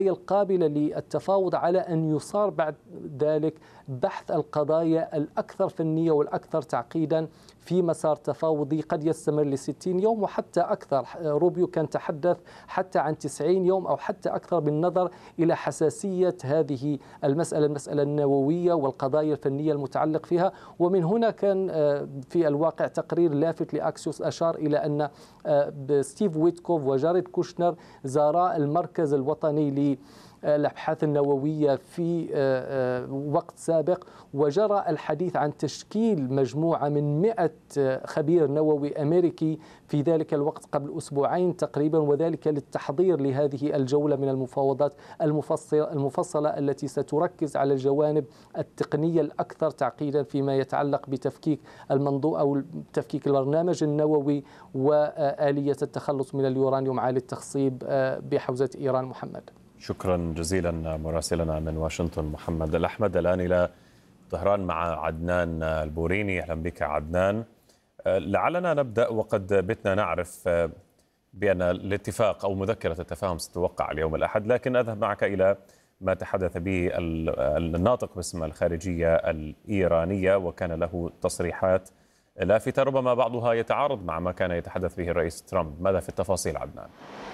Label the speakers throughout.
Speaker 1: القابلة للتفاوض على أن يصار بعد ذلك بحث القضايا الأكثر فنية والأكثر تعقيدا في مسار تفاوضي قد يستمر ل60 يوم وحتى أكثر. روبيو كان تحدث حتى عن 90 يوم أو حتى أكثر بالنظر إلى حساسية هذه المسألة النووية والقضايا الفنية المتعلق فيها. ومن هنا كان في الواقع تقرير لافت لأكسيوس أشار إلى أن ستيف ويتكوف وجاريد كوشنر زارا المركز الوطني الأبحاث النووية في وقت سابق، وجرى الحديث عن تشكيل مجموعة من 100 خبير نووي أمريكي في ذلك الوقت قبل أسبوعين تقريبا، وذلك للتحضير لهذه الجولة من المفاوضات المفصلة التي ستركز على الجوانب التقنية الأكثر تعقيدا فيما يتعلق بتفكيك المنظومة أو تفكيك البرنامج النووي وآلية التخلص من اليورانيوم عالي التخصيب بحوزة إيران. محمد،
Speaker 2: شكرا جزيلا مراسلنا من واشنطن محمد الأحمد. الآن إلى طهران مع عدنان البوريني. أهلا بك عدنان. لعلنا نبدأ وقد بتنا نعرف بأن الاتفاق أو مذكرة التفاهم ستوقع اليوم الأحد، لكن أذهب معك إلى ما تحدث به الناطق باسم الخارجية الإيرانية، وكان له تصريحات لافتة ربما بعضها يتعارض مع ما كان يتحدث به الرئيس ترامب. ماذا في التفاصيل عدنان؟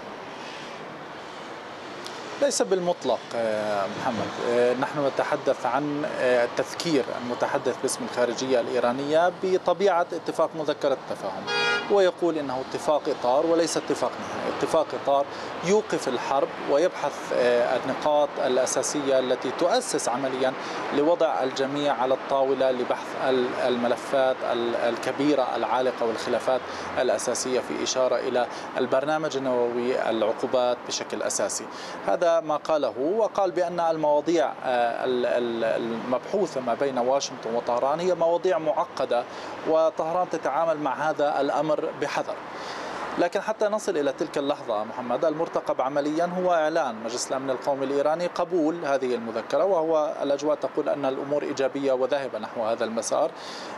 Speaker 3: ليس بالمطلق محمد، نحن نتحدث عن تذكير المتحدث باسم الخارجية الإيرانية بطبيعة اتفاق مذكرة التفاهم، ويقول إنه اتفاق إطار وليس اتفاق نهائي. اتفاق إطار يوقف الحرب ويبحث النقاط الأساسية التي تؤسس عمليا لوضع الجميع على الطاولة لبحث الملفات الكبيرة العالقة والخلافات الأساسية، في إشارة إلى البرنامج النووي، العقوبات بشكل أساسي. هذا ما قاله، وقال بأن المواضيع المبحوثة ما بين واشنطن وطهران هي مواضيع معقدة، وطهران تتعامل مع هذا الأمر بحذر. لكن حتى نصل إلى تلك اللحظة محمد، المرتقب عمليا هو إعلان مجلس الأمن القومي الإيراني قبول هذه المذكرة، وهو الأجواء تقول أن الأمور إيجابية وذاهبة نحو هذا المسار،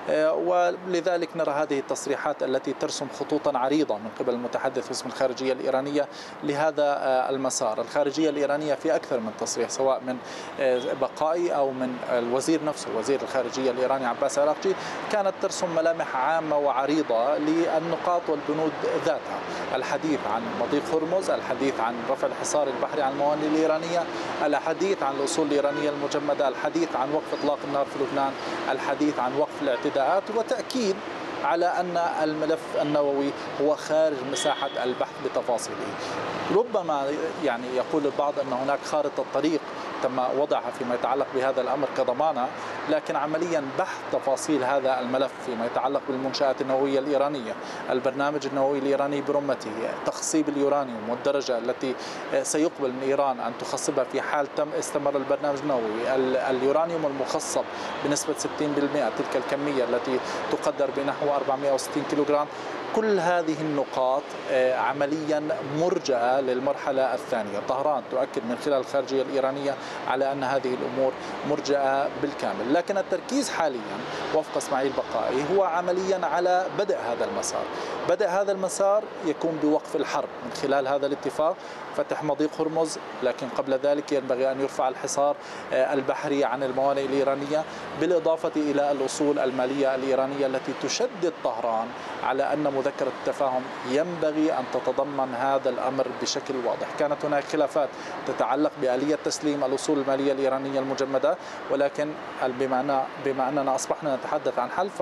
Speaker 3: ولذلك نرى هذه التصريحات التي ترسم خطوطا عريضة من قبل المتحدث باسم الخارجية الإيرانية لهذا المسار. الخارجية الإيرانية في أكثر من تصريح، سواء من بقائي أو من الوزير نفسه وزير الخارجية الإيراني عباس عراقجي، كانت ترسم ملامح عامة وعريضة للنقاط والبنود ذاتها. الحديث عن مضيق هرمز، الحديث عن رفع الحصار البحري عن الموانئ الإيرانية، الحديث عن الأصول الإيرانية المجمدة، الحديث عن وقف إطلاق النار في لبنان، الحديث عن وقف الاعتداءات، وتأكيد على أن الملف النووي هو خارج مساحة البحث بتفاصيله. ربما يقول البعض أن هناك خارطة طريق تم وضعها فيما يتعلق بهذا الأمر كضمانة، لكن عمليا بحث تفاصيل هذا الملف فيما يتعلق بالمنشآت النووية الإيرانية، البرنامج النووي الإيراني برمته، تخصيب اليورانيوم والدرجة التي سيقبل من إيران أن تخصبها في حال استمر البرنامج النووي، اليورانيوم المخصب بنسبة 60%، تلك الكمية التي تقدر بنحو 460 كيلوغرام. كل هذه النقاط عمليا مرجئة للمرحلة الثانية. طهران تؤكد من خلال الخارجية الإيرانية على أن هذه الأمور مرجئة بالكامل، لكن التركيز حاليا وفق اسماعيل بقائي هو عمليا على بدء هذا المسار. بدء هذا المسار يكون بوقف الحرب من خلال هذا الاتفاق، فتح مضيق هرمز، لكن قبل ذلك ينبغي أن يرفع الحصار البحري عن الموانئ الإيرانية، بالإضافة إلى الأصول المالية الإيرانية التي تشدد طهران على أن مذكرة التفاهم ينبغي أن تتضمن هذا الأمر بشكل واضح. كانت هناك خلافات تتعلق بآلية تسليم الأصول المالية الإيرانية المجمدة، ولكن بما أننا أصبحنا نتحدث عن حل،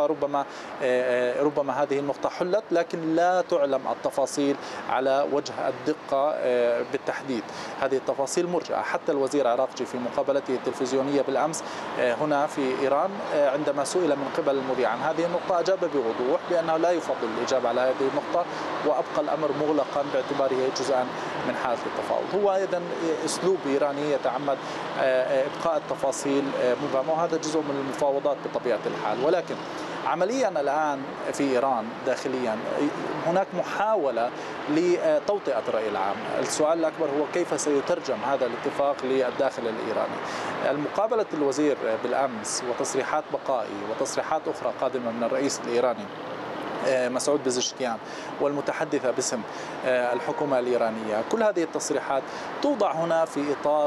Speaker 3: فربما هذه النقطة حلت، لكن لا تعلم التفاصيل على وجه الدقة بالتحديد. هذه التفاصيل مرجعة. حتى الوزير عراقجي في مقابلته التلفزيونية بالأمس هنا في إيران، عندما سئل من قبل المذيع عن هذه النقطة، أجاب بوضوح بأنه لا يفضل الإجابة على هذه النقطة، وأبقى الأمر مغلقا باعتباره جزءا من حالة التفاوض. هو أيضا أسلوب إيراني يتعمد إبقاء التفاصيل مبهمة، وهذا جزء من المفاوضات بطبيعة الحال. ولكن عمليا الآن في إيران داخليا هناك محاولة لتوطئة الرأي العام. السؤال الأكبر هو كيف سيترجم هذا الاتفاق للداخل الإيراني. المقابلة الوزير بالأمس وتصريحات بقائي وتصريحات أخرى قادمة من الرئيس الإيراني مسعود بزشكيان والمتحدثة باسم الحكومة الإيرانية. كل هذه التصريحات توضع هنا في إطار